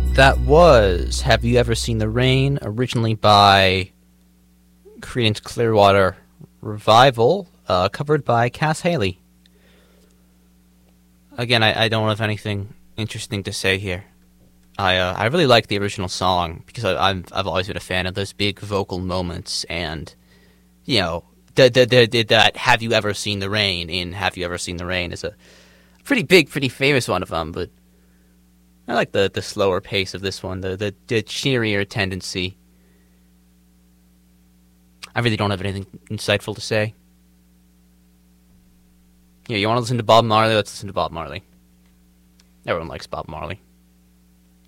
That was Have You Ever Seen the Rain, originally by Creedence Clearwater Revival, covered by Cass Haley. Again, I don't have anything interesting to say here. I really like the original song because I've always been a fan of those big vocal moments, and that Have You Ever Seen the Rain in Have You Ever Seen the Rain is a pretty big, pretty famous one of them, but I like the slower pace of this one, the cheerier tendency. I really don't have anything insightful to say. Yeah, you want to listen to Bob Marley? Let's listen to Bob Marley. Everyone likes Bob Marley.